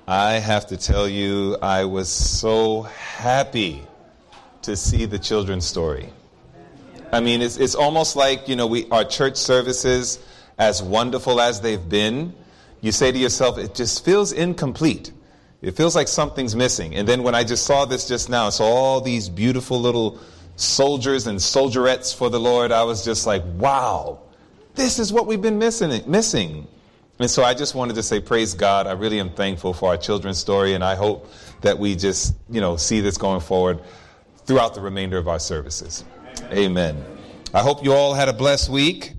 I have to tell you, I was so happy to see the children's story. I mean, it's almost like, our church services, as wonderful as they've been, you say to yourself, it just feels incomplete. It feels like something's missing. And then when I just saw this just now, saw all these beautiful little soldiers and soldierettes for the Lord, I was just like, wow, this is what we've been missing. And so I just wanted to say, praise God. I really am thankful for our children's story, and I hope that we just, see this going forward throughout the remainder of our services. Amen. I hope you all had a blessed week.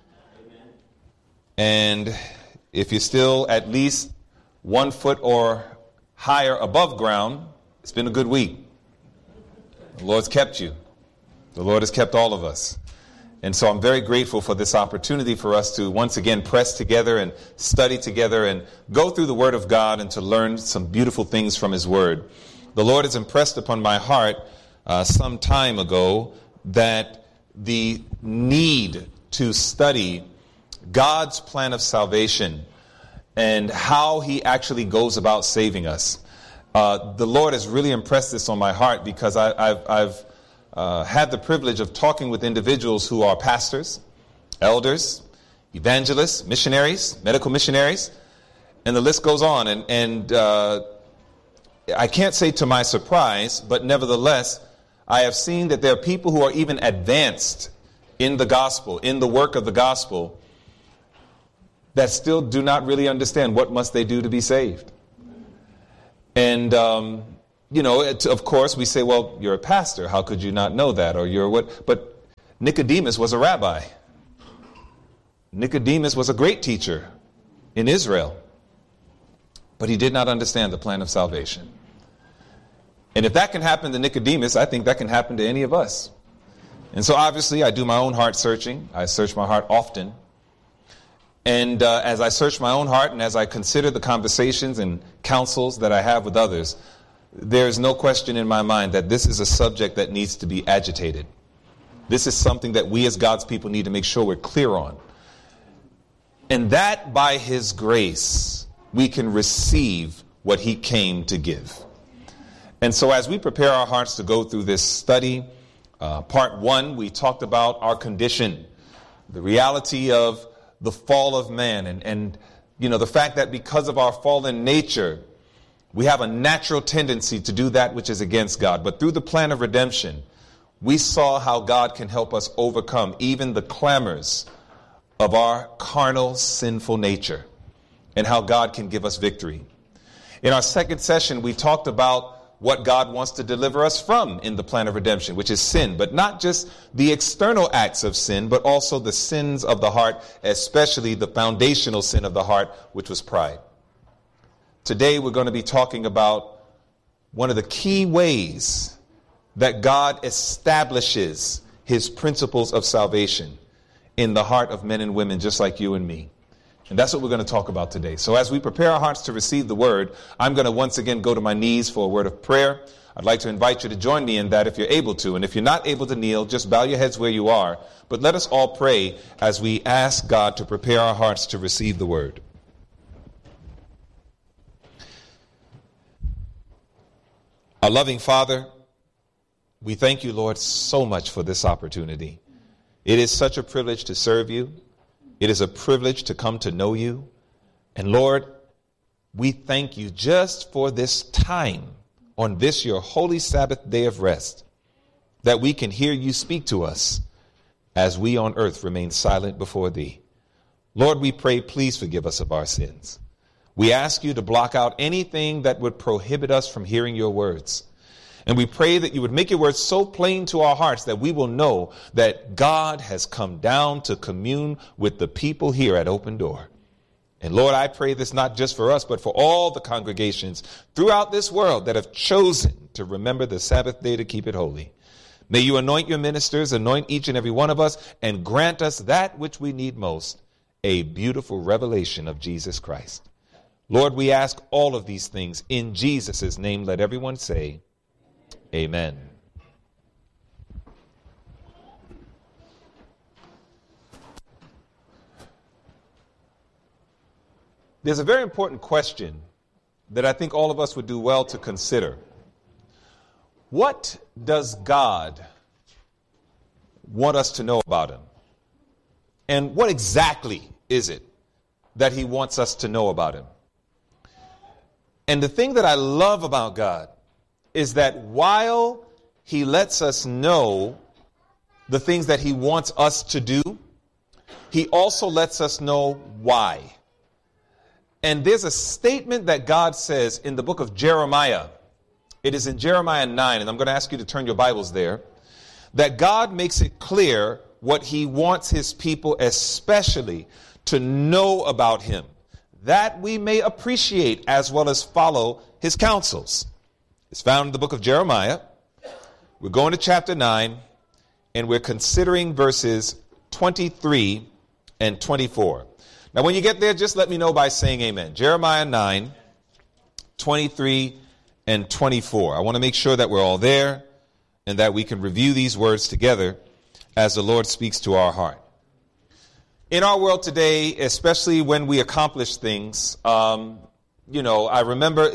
And if you're still at least 1 foot or higher above ground, it's been a good week. The Lord's kept you. The Lord has kept all of us. And so I'm very grateful for this opportunity for us to once again press together and study together and go through the Word of God and to learn some beautiful things from His Word. The Lord has impressed upon my heart some time ago that the need to study God's plan of salvation and how He actually goes about saving us. The Lord has really impressed this on my heart because I've had the privilege of talking with individuals who are pastors, elders, evangelists, missionaries, medical missionaries, and the list goes on. And I can't say to my surprise, but nevertheless, I have seen that there are people who are even advanced in the gospel, in the work of the gospel, that still do not really understand what must they do to be saved. And of course, we say, well, you're a pastor. How could you not know that? Or you're what? But Nicodemus was a rabbi. Nicodemus was a great teacher in Israel. But he did not understand the plan of salvation. And if that can happen to Nicodemus, I think that can happen to any of us. And so obviously, I do my own heart searching. I search my heart often. And as I search my own heart and as I consider the conversations and counsels that I have with others, there is no question in my mind that this is a subject that needs to be agitated. This is something that we as God's people need to make sure we're clear on. And that by His grace, we can receive what He came to give. And so as we prepare our hearts to go through this study, part 1, we talked about our condition, the reality of the fall of man and the fact that because of our fallen nature, we have a natural tendency to do that which is against God. But through the plan of redemption, we saw how God can help us overcome even the clamors of our carnal, sinful nature and how God can give us victory. In our second session, we talked about what God wants to deliver us from in the plan of redemption, which is sin, but not just the external acts of sin, but also the sins of the heart, especially the foundational sin of the heart, which was pride. Today, we're going to be talking about one of the key ways that God establishes His principles of salvation in the heart of men and women just like you and me. And that's what we're going to talk about today. So as we prepare our hearts to receive the word, I'm going to once again go to my knees for a word of prayer. I'd like to invite you to join me in that if you're able to. And if you're not able to kneel, just bow your heads where you are. But let us all pray as we ask God to prepare our hearts to receive the word. Our loving Father, we thank you, Lord, so much for this opportunity. It is such a privilege to serve you. It is a privilege to come to know you. And Lord, we thank you just for this time on this your holy Sabbath day of rest, that we can hear you speak to us as we on earth remain silent before thee. Lord, we pray, please forgive us of our sins. We ask you to block out anything that would prohibit us from hearing your words. And we pray that you would make your words so plain to our hearts that we will know that God has come down to commune with the people here at Open Door. And Lord, I pray this not just for us, but for all the congregations throughout this world that have chosen to remember the Sabbath day to keep it holy. May you anoint your ministers, anoint each and every one of us, and grant us that which we need most, a beautiful revelation of Jesus Christ. Lord, we ask all of these things in Jesus' name. Let everyone say, amen. There's a very important question that I think all of us would do well to consider. What does God want us to know about him? And what exactly is it that he wants us to know about him? And the thing that I love about God is that while he lets us know the things that he wants us to do, he also lets us know why. And there's a statement that God says in the book of Jeremiah. It is in Jeremiah 9, and I'm going to ask you to turn your Bibles there, that God makes it clear what he wants his people especially to know about him, that we may appreciate as well as follow his counsels. It's found in the book of Jeremiah. We're going to chapter 9, and we're considering verses 23 and 24. Now, when you get there, just let me know by saying amen. Jeremiah 9, 23 and 24. I want to make sure that we're all there and that we can review these words together as the Lord speaks to our heart. In our world today, especially when we accomplish things, I remember,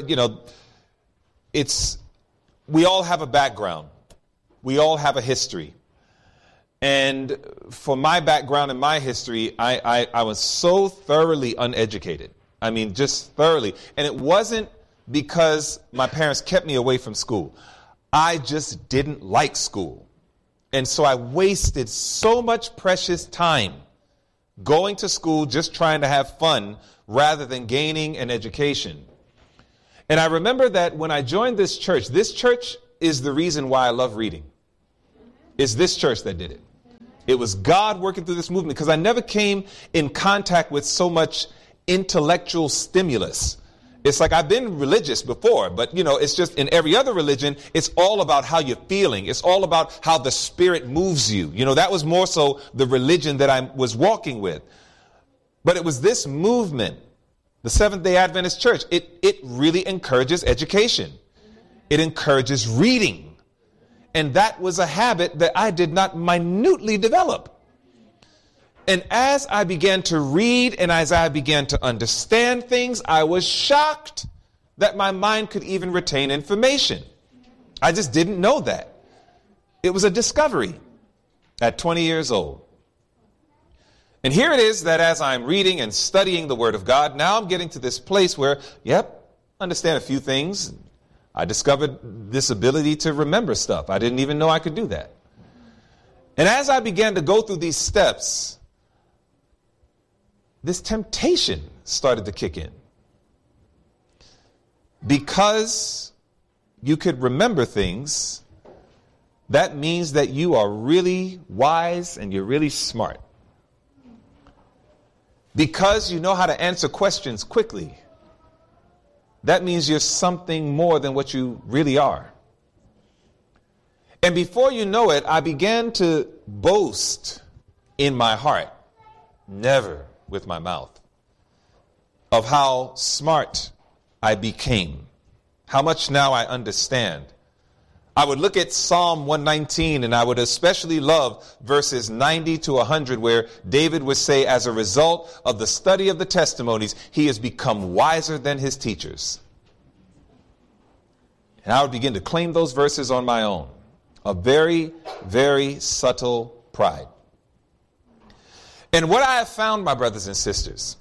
we all have a background. We all have a history. And for my background and my history, I was so thoroughly uneducated. I mean, just thoroughly. And it wasn't because my parents kept me away from school. I just didn't like school. And so I wasted so much precious time going to school just trying to have fun rather than gaining an education. And I remember that when I joined this church is the reason why I love reading. It's this church that did it. It was God working through this movement because I never came in contact with so much intellectual stimulus. It's like I've been religious before, but it's just in every other religion, it's all about how you're feeling. It's all about how the Spirit moves you. That was more so the religion that I was walking with. But it was this movement, the Seventh-day Adventist Church. It really encourages education. It encourages reading. And that was a habit that I did not minutely develop. And as I began to read and as I began to understand things, I was shocked that my mind could even retain information. I just didn't know that. It was a discovery at 20 years old. And here it is that as I'm reading and studying the Word of God, now I'm getting to this place where, understand a few things. I discovered this ability to remember stuff. I didn't even know I could do that. And as I began to go through these steps, this temptation started to kick in. Because you could remember things, that means that you are really wise and you're really smart. Because you know how to answer questions quickly, that means you're something more than what you really are. And before you know it, I began to boast in my heart, never with my mouth, of how smart I became, how much now I understand. I would look at Psalm 119 and I would especially love verses 90 to 100 where David would say, as a result of the study of the testimonies, he has become wiser than his teachers. And I would begin to claim those verses on my own. A very, very subtle pride. And what I have found, my brothers and sisters,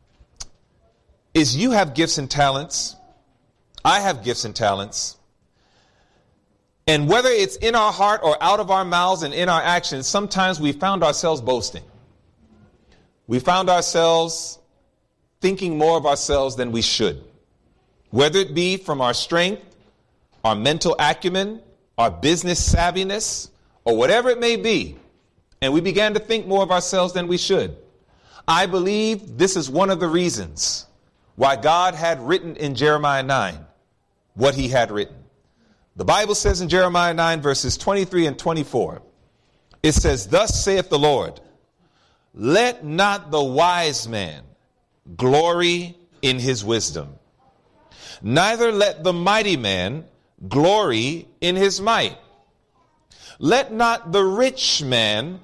is you have gifts and talents. I have gifts and talents. And whether it's in our heart or out of our mouths and in our actions, sometimes we found ourselves boasting. We found ourselves thinking more of ourselves than we should. Whether it be from our strength, our mental acumen, our business savviness, or whatever it may be. And we began to think more of ourselves than we should. I believe this is one of the reasons why God had written in Jeremiah 9 what he had written. The Bible says in Jeremiah 9 verses 23 and 24, it says, "Thus saith the Lord, let not the wise man glory in his wisdom, neither let the mighty man glory in his might. Let not the rich man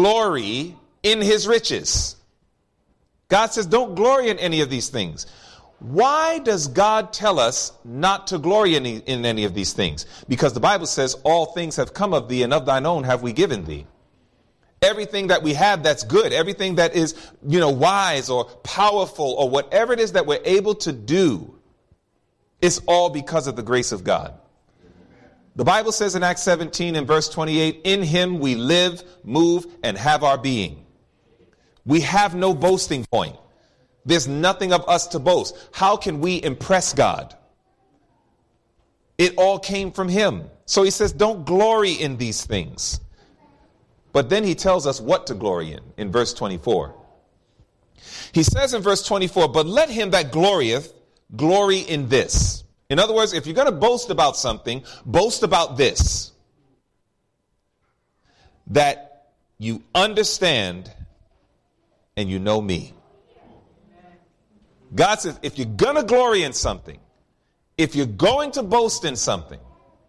glory in his riches." God says, don't glory in any of these things. Why does God tell us not to glory in any of these things? Because the Bible says all things have come of thee, and of thine own have we given thee. Everything that we have that's good, everything that is, wise or powerful or whatever it is that we're able to do, is all because of the grace of God. The Bible says in Acts 17 and verse 28, in him we live, move, and have our being. We have no boasting point. There's nothing of us to boast. How can we impress God? It all came from him. So he says, don't glory in these things. But then he tells us what to glory in verse 24. He says in verse 24, but let him that glorieth glory in this. In other words, if you're going to boast about something, boast about this. That you understand and you know me. God says, if you're going to glory in something, if you're going to boast in something,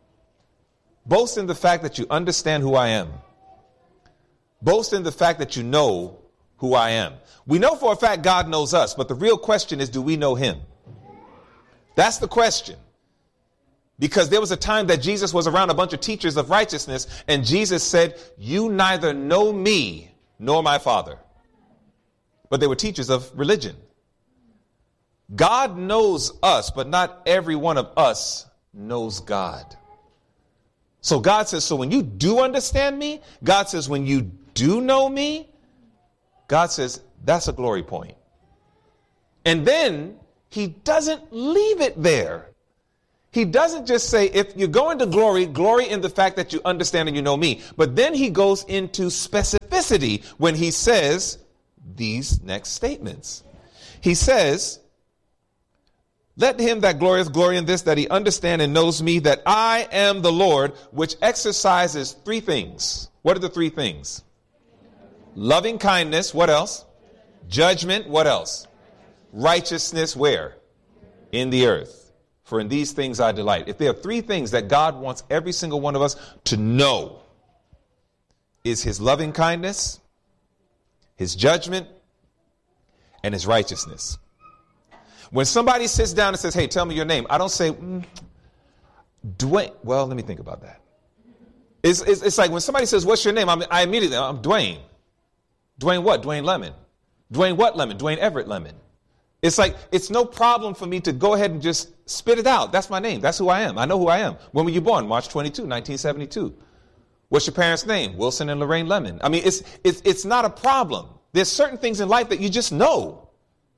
boast in the fact that you understand who I am. Boast in the fact that you know who I am. We know for a fact God knows us, but the real question is, do we know him? That's the question. Because there was a time that Jesus was around a bunch of teachers of righteousness, and Jesus said, you neither know me nor my Father. But they were teachers of religion. God knows us, but not every one of us knows God. So God says, so when you do understand me, God says, when you do know me, God says, that's a glory point. And then he doesn't leave it there. He doesn't just say, if you're going to glory, glory in the fact that you understand and you know me. But then he goes into specificity when he says these next statements. He says, let him that glorieth glory in this, that he understand and knows me, that I am the Lord, which exercises three things. What are the three things? Loving kindness. What else? Judgment. What else? Righteousness. Where? In the earth. For in these things I delight. If there are three things that God wants every single one of us to know, is his loving kindness, his judgment, and his righteousness. When somebody sits down and says, hey, tell me your name, I don't say, Dwayne. Well, let me think about that. It's like when somebody says, what's your name? I immediately, I'm Dwayne. Dwayne what? Dwayne Lemon. Dwayne what Lemon? Dwayne Everett Lemon. It's like, it's no problem for me to go ahead and just spit it out. That's my name. That's who I am. I know who I am. When were you born? March 22, 1972. What's your parents' name? Wilson and Lorraine Lemon. I mean, it's not a problem. There's certain things in life that you just know.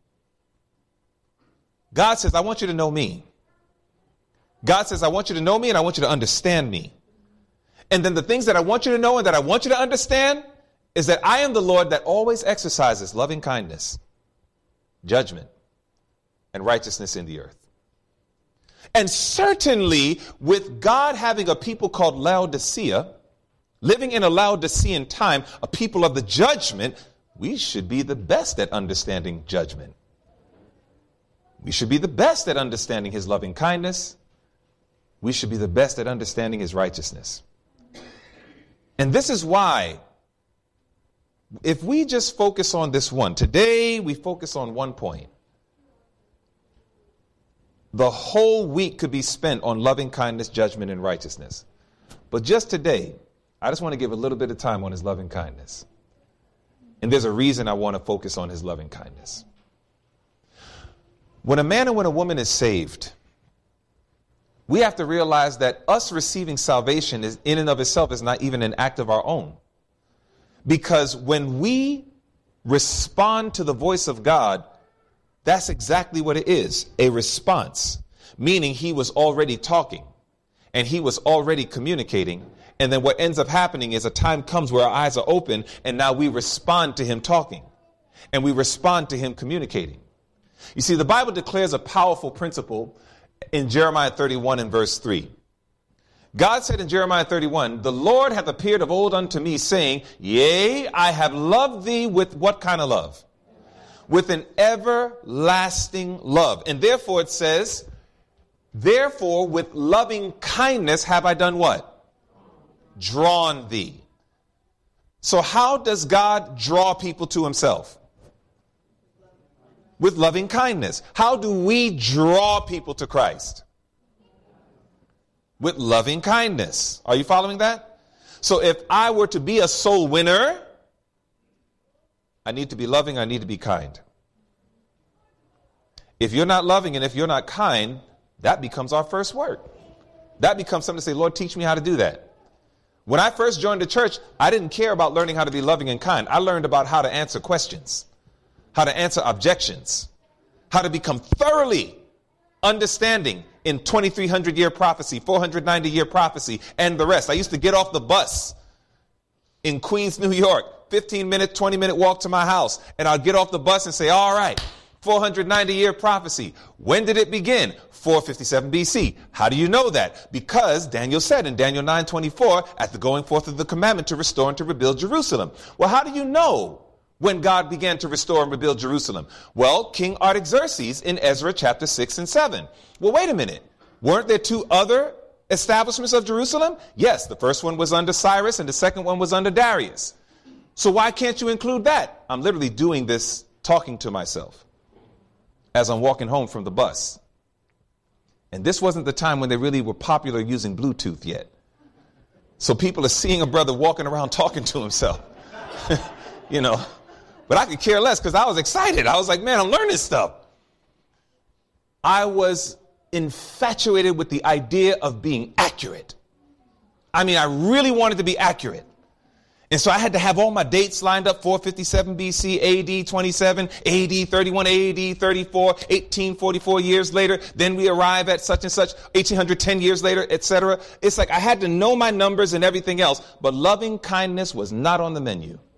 God says, I want you to know me. God says, I want you to know me and I want you to understand me. And then the things that I want you to know and that I want you to understand is that I am the Lord that always exercises loving kindness, judgment, and righteousness in the earth. And certainly with God having a people called Laodicea, living in a Laodicean time, a people of the judgment, we should be the best at understanding judgment. We should be the best at understanding his loving kindness. We should be the best at understanding his righteousness. And this is why, if we just focus on this one, today we focus on one point. The whole week could be spent on loving kindness, judgment, and righteousness. But just today, I just want to give a little bit of time on his loving kindness. And there's a reason I want to focus on his loving kindness. When a man and when a woman is saved, we have to realize that us receiving salvation is in and of itself is not even an act of our own. Because when we respond to the voice of God, that's exactly what it is, a response. Meaning he was already talking and he was already communicating. And then what ends up happening is a time comes where our eyes are open and now we respond to him talking and we respond to him communicating. You see, the Bible declares a powerful principle in Jeremiah 31 and verse 3. God said in Jeremiah 31, the Lord hath appeared of old unto me, saying, yea, I have loved thee with what kind of love? With an everlasting love. And therefore it says, therefore with loving kindness have I done what? Drawn thee. So how does God draw people to himself? With loving kindness. How do we draw people to Christ? With loving kindness. Are you following that? So if I were to be a soul winner, I need to be loving, I need to be kind. If you're not loving and if you're not kind, that becomes our first work. That becomes something to say, Lord, teach me how to do that. When I first joined the church, I didn't care about learning how to be loving and kind. I learned about how to answer questions, how to answer objections, how to become thoroughly understanding in 2,300-year prophecy, 490-year prophecy, and the rest. I used to get off the bus in Queens, New York, 15-minute, 20-minute walk to my house, and I'd get off the bus and say, all right, 490-year prophecy. When did it begin? 457 BC. How do you know that? Because Daniel said in Daniel 9:24, at the going forth of the commandment to restore and to rebuild Jerusalem. Well, how do you know when God began to restore and rebuild Jerusalem? Well, King Artaxerxes in Ezra chapter 6 and 7. Well, wait a minute. Weren't there two other establishments of Jerusalem? Yes, the first one was under Cyrus and the second one was under Darius. So why can't you include that? I'm literally doing this, talking to myself as I'm walking home from the bus. And this wasn't the time when they really were popular using Bluetooth yet. So people are seeing a brother walking around talking to himself, you know, but I could care less because I was excited. I was like, man, I'm learning stuff. I was infatuated with the idea of being accurate. I mean, I really wanted to be accurate. And so I had to have all my dates lined up, 457 BC, AD 27, AD 31, AD 34, 1844 years later. Then we arrive at such and such, 1810 years later, etc. It's like I had to know my numbers and everything else, but loving kindness was not on the menu.